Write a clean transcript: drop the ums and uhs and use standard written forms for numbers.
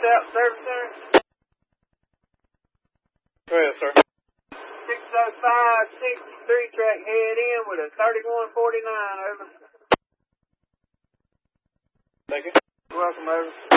out service center? Go ahead, sir. 605 63 track head in with a 3149, over. Thank you. You're welcome, over.